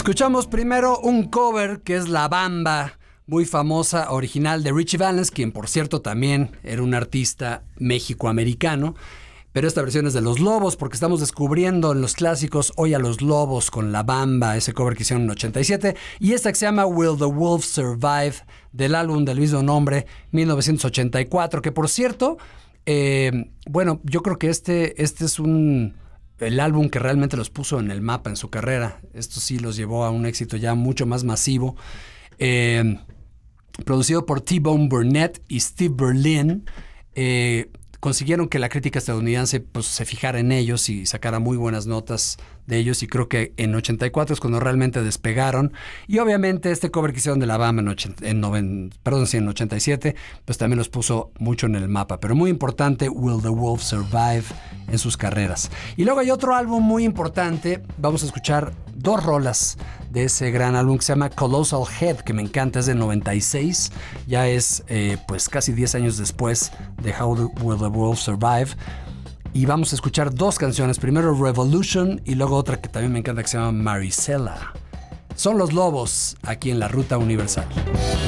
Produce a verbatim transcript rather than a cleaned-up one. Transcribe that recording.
Escuchamos primero un cover que es La Bamba, muy famosa, original de Ritchie Valens, quien por cierto también era un artista mexicoamericano. Pero esta versión es de Los Lobos, porque estamos descubriendo en los clásicos hoy a Los Lobos con La Bamba, ese cover que hicieron en ochenta y siete. Y esta que se llama Will the Wolf Survive, del álbum del mismo nombre, mil novecientos ochenta y cuatro. Que por cierto, eh, bueno, yo creo que este, este es un... el álbum que realmente los puso en el mapa en su carrera. Esto sí los llevó a un éxito ya mucho más masivo. Eh, producido por T-Bone Burnett y Steve Berlin. Eh, consiguieron que la crítica estadounidense pues, se fijara en ellos y sacara muy buenas notas de ellos, y creo que en ochenta y cuatro es cuando realmente despegaron. Y obviamente este cover que hicieron de La Bamba en, ochenta, en, noventa, perdón, sí, en ochenta y siete, pues también los puso mucho en el mapa. Pero muy importante, Will the Wolf Survive en sus carreras. Y luego hay otro álbum muy importante. Vamos a escuchar dos rolas de ese gran álbum que se llama Colossal Head, que me encanta, es del noventa y seis. Ya es eh, pues casi diez años después de How the, Will the Wolf Survive. Y vamos a escuchar dos canciones. Primero Revolution y luego otra que también me encanta que se llama Marisela. Son Los Lobos aquí en la Ruta Universal.